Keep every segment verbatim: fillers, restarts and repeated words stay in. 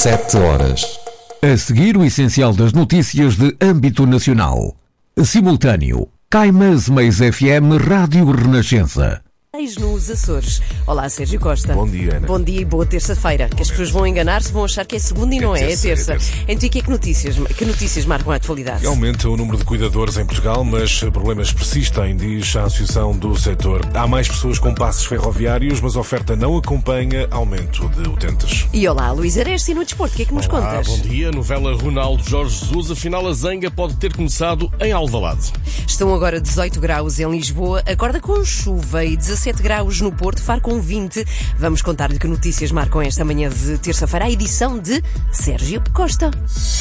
sete horas. A seguir, o essencial das notícias de âmbito nacional. Simultâneo. Caimãs Mais F M Rádio Renascença. Nos Açores. Olá, Sérgio Costa. Bom dia, Ana. Bom dia e boa terça-feira. Que as pessoas vão enganar-se, vão achar que é segunda e não é, é terça. Então, e que, é que, notícias, que notícias marcam a atualidade? Aumenta o número de cuidadores em Portugal, mas problemas persistem, diz a Associação do Setor. Há mais pessoas com passos ferroviários, mas a oferta não acompanha aumento de utentes. E olá, Luís Areste, e no desporto, o que é que nos olá, contas? Bom dia. Novela Ronaldo Jorge Jesus. Afinal, a zanga pode ter começado em Alvalade. Estão agora dezoito graus em Lisboa, acorda com chuva e dezassete graus no Porto, Faro com vinte. Vamos contar-lhe que notícias marcam esta manhã de terça-feira, a edição de Sérgio Costa.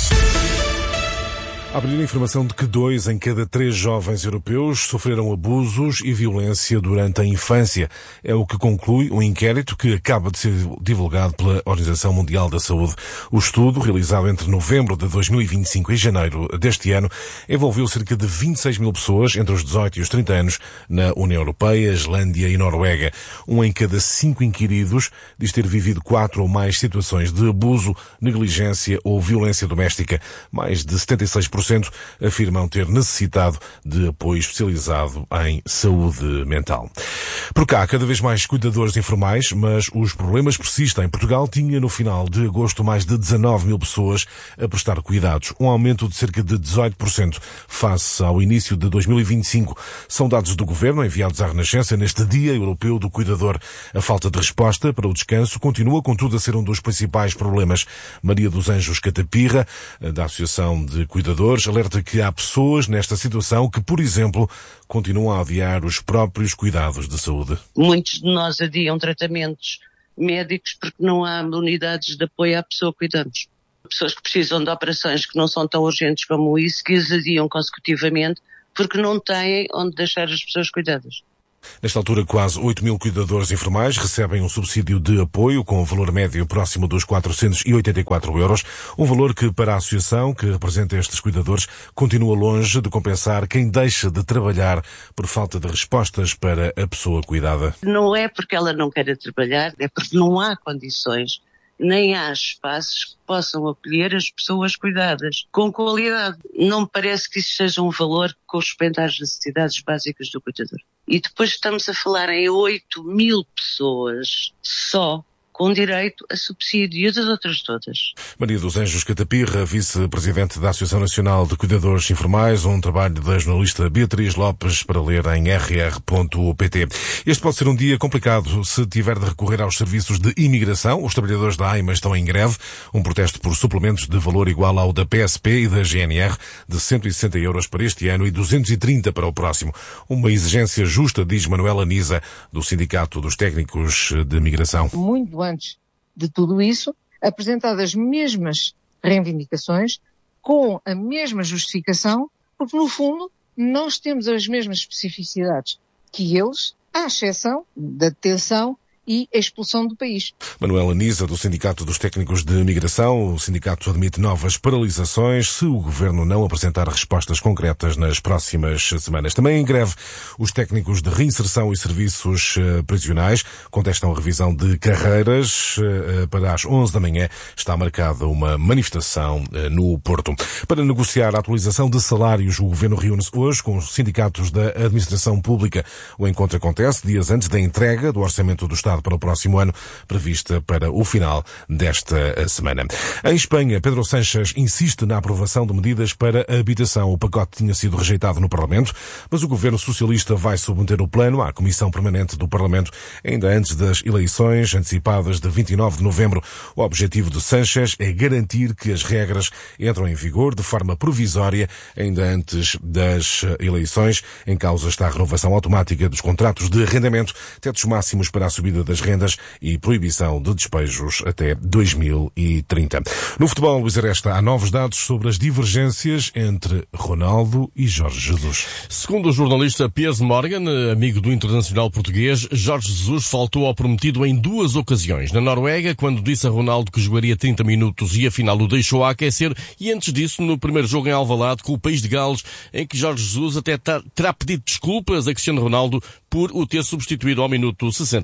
Há a informação de que dois em cada três jovens europeus sofreram abusos e violência durante a infância. É o que conclui um inquérito que acaba de ser divulgado pela Organização Mundial da Saúde. O estudo, realizado entre novembro de dois mil e vinte e cinco e janeiro deste ano, envolveu cerca de vinte e seis mil pessoas entre os dezoito e os trinta anos na União Europeia, Islândia e Noruega. Um em cada cinco inquiridos diz ter vivido quatro ou mais situações de abuso, negligência ou violência doméstica. Mais de setenta e seis por cento afirmam ter necessitado de apoio especializado em saúde mental. Por cá, cada vez mais cuidadores informais, mas os problemas persistem. Portugal tinha no final de agosto mais de dezanove mil pessoas a prestar cuidados, um aumento de cerca de dezoito por cento face ao início de dois mil e vinte e cinco. São dados do Governo enviados à Renascença neste Dia Europeu do Cuidador. A falta de resposta para o descanso continua, contudo, a ser um dos principais problemas. Maria dos Anjos Catapirra, da Associação de Cuidadores, alerta que há pessoas nesta situação que, por exemplo, continuam a adiar os próprios cuidados de saúde. Muitos de nós adiam tratamentos médicos porque não há unidades de apoio à pessoa que cuidamos. Pessoas que precisam de operações que não são tão urgentes como isso, que as adiam consecutivamente porque não têm onde deixar as pessoas cuidadas. Nesta altura, quase oito mil cuidadores informais recebem um subsídio de apoio com um valor médio próximo dos quatrocentos e oitenta e quatro euros, um valor que, para a associação que representa estes cuidadores, continua longe de compensar quem deixa de trabalhar por falta de respostas para a pessoa cuidada. Não é porque ela não queira trabalhar, é porque não há condições, nem há espaços que possam acolher as pessoas cuidadas com qualidade. Não me parece que isso seja um valor que corresponda às necessidades básicas do cuidador. E depois estamos a falar em oito mil pessoas só com direito a subsídio e as outras todas. Maria dos Anjos Catapirra, vice-presidente da Associação Nacional de Cuidadores Informais, um trabalho da jornalista Beatriz Lopes para ler em r r ponto p t. Este pode ser um dia complicado se tiver de recorrer aos serviços de imigração. Os trabalhadores da AIMA estão em greve, um protesto por suplementos de valor igual ao da P S P e da G N R, de cento e sessenta euros para este ano e duzentos e trinta para o próximo. Uma exigência justa, diz Manuela Nisa, do Sindicato dos Técnicos de Imigração. Muito antes de tudo isso, apresentadas as mesmas reivindicações, com a mesma justificação, porque no fundo nós temos as mesmas especificidades que eles, à exceção da detenção e a expulsão do país. Manuela Nisa, do Sindicato dos Técnicos de Imigração. O sindicato admite novas paralisações se o governo não apresentar respostas concretas nas próximas semanas. Também em greve, os técnicos de reinserção e serviços uh, prisionais contestam a revisão de carreiras. Uh, para as onze da manhã está marcada uma manifestação uh, no Porto. Para negociar a atualização de salários, o governo reúne-se hoje com os sindicatos da administração pública. O encontro acontece dias antes da entrega do Orçamento do Estado para o próximo ano, prevista para o final desta semana. Em Espanha, Pedro Sánchez insiste na aprovação de medidas para a habitação. O pacote tinha sido rejeitado no Parlamento, mas o governo socialista vai submeter o plano à Comissão Permanente do Parlamento ainda antes das eleições antecipadas de vinte e nove de novembro. O objetivo de Sánchez é garantir que as regras entram em vigor de forma provisória ainda antes das eleições. Em causa está a renovação automática dos contratos de arrendamento, tetos máximos para a subida das rendas e proibição de despejos até dois mil e trinta. No futebol, Luís Areste, há novos dados sobre as divergências entre Ronaldo e Jorge Jesus. Segundo o jornalista Piers Morgan, amigo do internacional português, Jorge Jesus faltou ao prometido em duas ocasiões. Na Noruega, quando disse a Ronaldo que jogaria trinta minutos e afinal o deixou a aquecer, e antes disso, no primeiro jogo em Alvalade, com o País de Gales, em que Jorge Jesus até terá pedido desculpas a Cristiano Ronaldo por o ter substituído ao minuto sessenta e sete.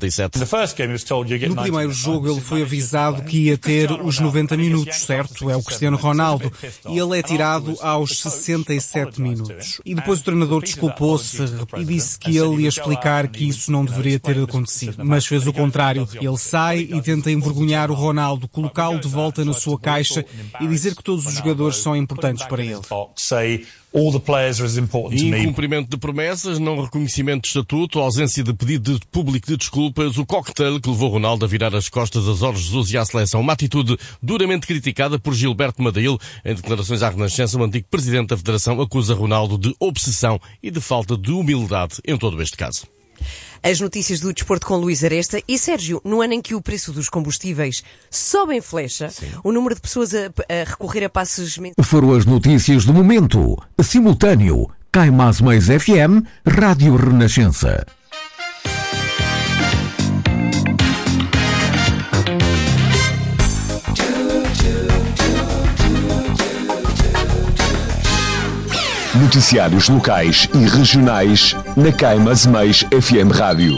No primeiro jogo ele foi avisado que ia ter os noventa minutos, certo? É o Cristiano Ronaldo. E ele é tirado aos sessenta e sete minutos. E depois o treinador desculpou-se e disse que ele ia explicar que isso não deveria ter acontecido. Mas fez o contrário. Ele sai e tenta envergonhar o Ronaldo, colocá-lo de volta na sua caixa e dizer que todos os jogadores são importantes para ele. Incumprimento de promessas, não reconhecimento de estatuto, ausência de pedido de público de desculpas, o cocktail que levou Ronaldo a virar as costas a Jorge Jesus e à seleção. Uma atitude duramente criticada por Gilberto Madail. Em declarações à Renascença, o antigo presidente da Federação acusa Ronaldo de obsessão e de falta de humildade em todo este caso. As notícias do desporto com Luís Aresta. E Sérgio, no ano em que o preço dos combustíveis sobe em flecha, sim, o número de pessoas a, a recorrer a passes... Foram as notícias do momento. Simultâneo, Cai Mais Mais F M, Rádio Renascença. Noticiários locais e regionais na Cai Mais Mais F M Rádio.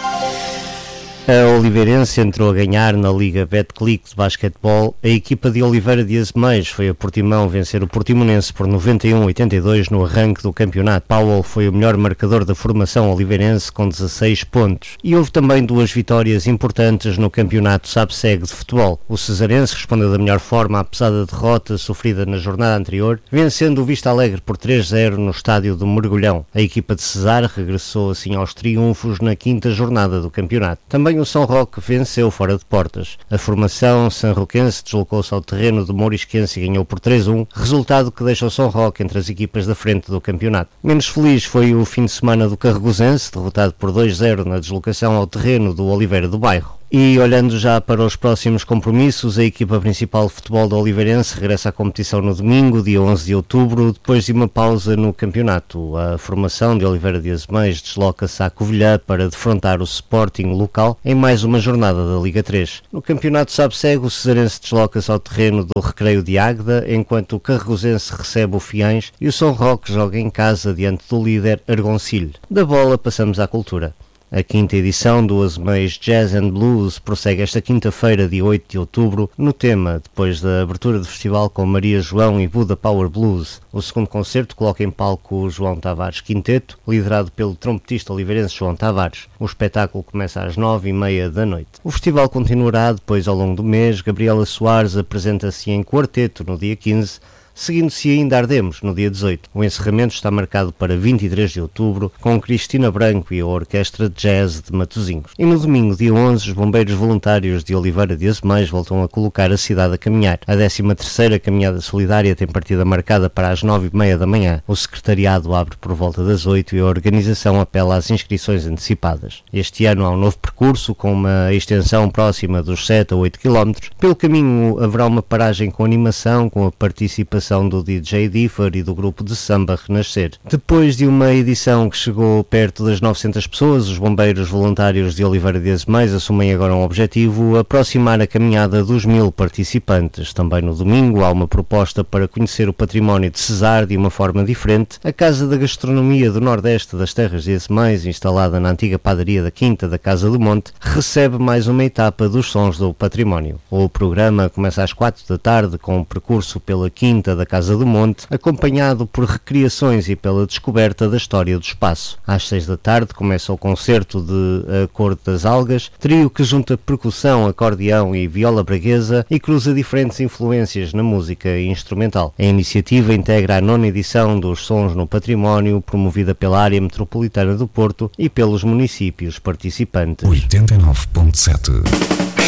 A Oliveirense entrou a ganhar na Liga Betclic de basquetebol. A equipa de Oliveira de Azeméis foi a Portimão vencer o Portimonense por noventa e um a oitenta e dois no arranque do campeonato. Powell foi o melhor marcador da formação oliveirense com dezasseis pontos. E houve também duas vitórias importantes no campeonato SABSEG de futebol. O Cesarense respondeu da melhor forma à pesada derrota sofrida na jornada anterior, vencendo o Vista Alegre por três a zero no estádio do Mergulhão. A equipa de Cesar regressou assim aos triunfos na quinta jornada do campeonato. Também o São Roque venceu fora de portas. A formação sanroquense deslocou-se ao terreno do Mourisquense e ganhou por três a um, resultado que deixa o São Roque entre as equipas da frente do campeonato. Menos feliz foi o fim de semana do Carregozense, derrotado por dois a zero na deslocação ao terreno do Oliveira do Bairro. E olhando já para os próximos compromissos, a equipa principal de futebol da Oliveirense regressa à competição no domingo, dia onze de outubro, depois de uma pausa no campeonato. A formação de Oliveira de Azeméis desloca-se à Covilhã para defrontar o Sporting local em mais uma jornada da Liga três. No campeonato SABSEG, o Cesarense desloca-se ao terreno do Recreio de Águeda, enquanto o Carregozense recebe o Fiães e o São Roque joga em casa diante do líder Argoncilho. Da bola passamos à cultura. A quinta edição do Azeméis Jazz and Blues prossegue esta quinta-feira, dia oito de outubro, no tema, depois da abertura do festival com Maria João e Buda Power Blues. O segundo concerto coloca em palco o João Tavares Quinteto, liderado pelo trompetista oliveirense João Tavares. O espetáculo começa às nove e meia da noite. O festival continuará depois ao longo do mês. Gabriela Soares apresenta-se em quarteto no dia quinze, seguindo-se ainda Ardemos no dia dezoito. O encerramento está marcado para vinte e três de outubro, com Cristina Branco e a Orquestra Jazz de Matosinhos. E no domingo, dia onze, os bombeiros voluntários de Oliveira de Azeméis voltam a colocar a cidade a caminhar. A décima terceira caminhada solidária tem partida marcada para as nove e meia da manhã. O secretariado abre por volta das oito e a organização apela às inscrições antecipadas. Este ano há um novo percurso, com uma extensão próxima dos sete a oito quilómetros. Pelo caminho haverá uma paragem com animação, com a participação do D J Differ e do grupo de samba Renascer. Depois de uma edição que chegou perto das novecentas pessoas, os bombeiros voluntários de Oliveira de Azeméis assumem agora um objetivo: aproximar a caminhada dos mil participantes. Também no domingo há uma proposta para conhecer o património de Cesar de uma forma diferente. A Casa da Gastronomia do Nordeste das Terras de Azeméis, instalada na antiga padaria da Quinta da Casa do Monte, recebe mais uma etapa dos Sons do Património. O programa começa às quatro da tarde com um percurso pela Quinta da Casa do Monte, acompanhado por recriações e pela descoberta da história do espaço. Às seis da tarde começa o concerto de A Cor das Algas, trio que junta percussão, acordeão e viola braguesa e cruza diferentes influências na música instrumental. A iniciativa integra a nona edição dos Sons no Património, promovida pela área metropolitana do Porto e pelos municípios participantes. oitenta e nove ponto sete